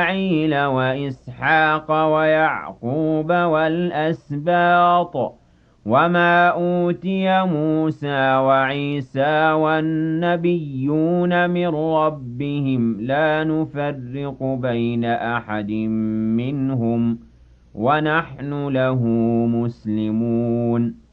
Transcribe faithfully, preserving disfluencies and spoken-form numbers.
وإسماعيل وإسحاق ويعقوب والأسباط وما أوتي موسى وعيسى والنبيون من ربهم لا نفرق بين أحد منهم ونحن له مسلمون